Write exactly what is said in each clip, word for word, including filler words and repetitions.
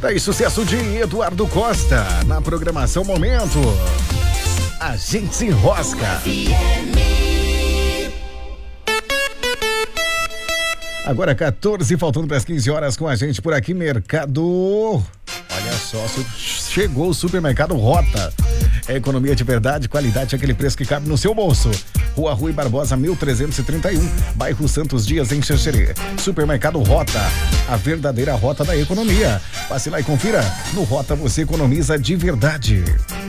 Daí sucesso de Eduardo Costa na programação Momento. A gente se enrosca. Agora quatorze, faltando para as quinze horas com a gente por aqui, Mercado. Olha só, chegou o Supermercado Rota. É economia de verdade, qualidade, aquele preço que cabe no seu bolso. Rua Rui Barbosa, mil trezentos e trinta e um, bairro Santos Dias, em Xanxerê. Supermercado Rota, a verdadeira rota da economia. Passe lá e confira. No Rota você economiza de verdade.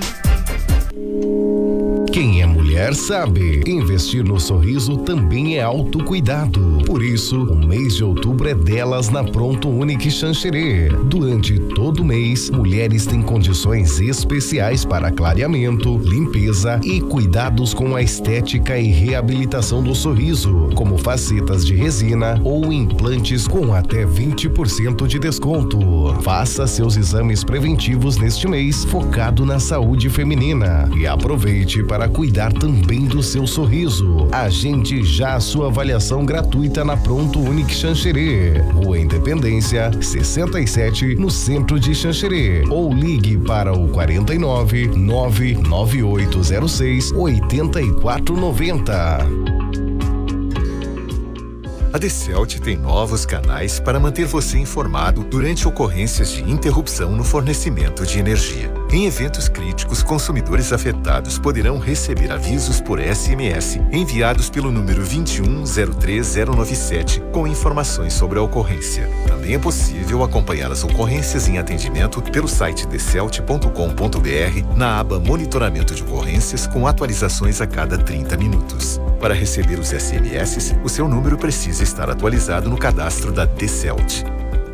Quem é mulher sabe, investir no sorriso também é autocuidado. Por isso, o mês de outubro é delas na Pronto Unique Xanxerê. Durante todo o mês, mulheres têm condições especiais para clareamento, limpeza e cuidados com a estética e reabilitação do sorriso, como facetas de resina ou implantes com até vinte por cento de desconto. Faça seus exames preventivos neste mês, focado na saúde feminina, e aproveite para cuidar também do seu sorriso. Agende já a sua avaliação gratuita na Pronto Unique Xanxerê, Rua Independência, sessenta e sete, no centro de Xanxerê, ou ligue para o quarenta e nove, nove nove oito zero seis, oito quatro nove zero. A Decelt tem novos canais para manter você informado durante ocorrências de interrupção no fornecimento de energia. Em eventos críticos, consumidores afetados poderão receber avisos por S M S enviados pelo número vinte e um zero três zero nove sete com informações sobre a ocorrência. Também é possível acompanhar as ocorrências em atendimento pelo site decelt ponto com ponto br na aba Monitoramento de Ocorrências, com atualizações a cada trinta minutos. Para receber os S M S, o seu número precisa estar atualizado no cadastro da Decelt.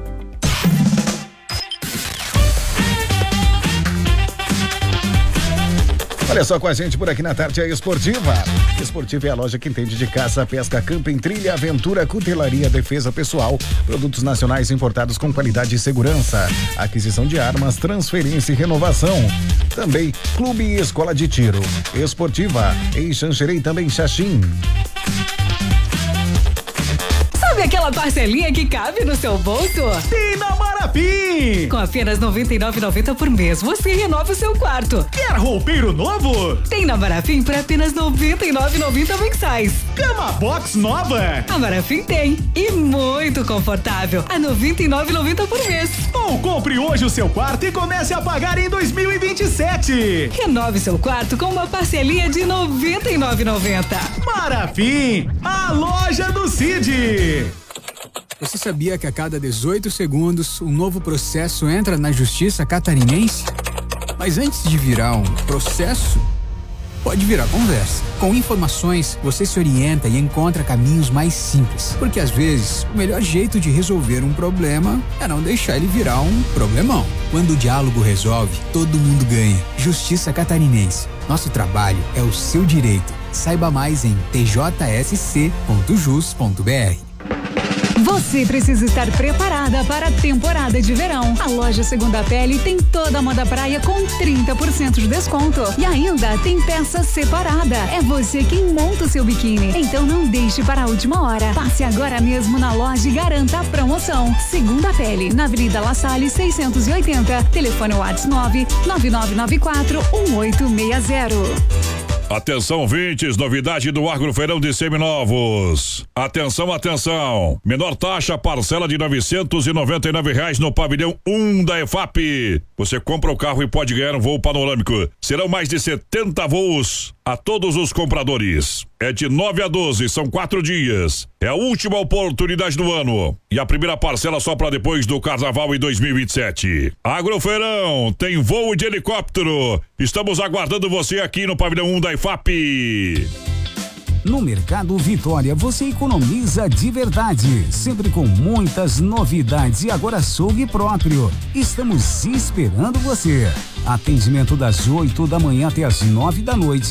Olha só com a gente por aqui na tarde, a Esportiva. Esportiva é a loja que entende de caça, pesca, camping, trilha, aventura, cutelaria, defesa pessoal, produtos nacionais importados com qualidade e segurança, aquisição de armas, transferência e renovação. Também clube e escola de tiro. Esportiva, em Xanxerê e também em Xaxim. Sabe aquela parcelinha que cabe no seu bolso? Tem na Marafim! Com apenas noventa e nove reais e noventa centavos por mês, você renova o seu quarto. Quer roupeiro novo? Tem na Marafim por apenas noventa e nove reais e noventa centavos mensais. Cama box nova? A Marafim tem. E muito confortável. A noventa e nove reais e noventa centavos por mês. Ou compre hoje o seu quarto e comece a pagar em dois mil e vinte e sete. Renove seu quarto com uma parcelinha de noventa e nove reais e noventa centavos. Marafim, a loja do Cid. Você sabia que a cada dezoito segundos um novo processo entra na justiça catarinense? Mas antes de virar um processo, pode virar conversa. Com informações, você se orienta e encontra caminhos mais simples. Porque às vezes, o melhor jeito de resolver um problema é não deixar ele virar um problemão. Quando o diálogo resolve, todo mundo ganha. Justiça Catarinense. Nosso trabalho é o seu direito. Saiba mais em t j s c ponto jus ponto b r. Você precisa estar preparada para a temporada de verão. A loja Segunda Pele tem toda a moda praia com trinta por cento de desconto. E ainda tem peça separada. É você quem monta o seu biquíni. Então não deixe para a última hora. Passe agora mesmo na loja e garanta a promoção. Segunda Pele, na Avenida La Salle seiscentos e oitenta. Telefone WhatsApp nove nove nove nove quatro um oito seis zero. Atenção, ouvintes, novidade do Agrofeirão de Seminovos. Atenção, atenção. Menor taxa, parcela de novecentos e noventa e nove reais no pavilhão um da E F A P. Você compra o carro e pode ganhar um voo panorâmico. Serão mais de setenta voos a todos os compradores. É de nove a doze, são quatro dias. É a última oportunidade do ano. E a primeira parcela só para depois do Carnaval em dois mil e vinte e sete. Agrofeirão tem voo de helicóptero. Estamos aguardando você aqui no pavilhão um da E F A P. No Mercado Vitória você economiza de verdade, sempre com muitas novidades e agora açougue próprio. Estamos esperando você. Atendimento das oito da manhã até as nove da noite.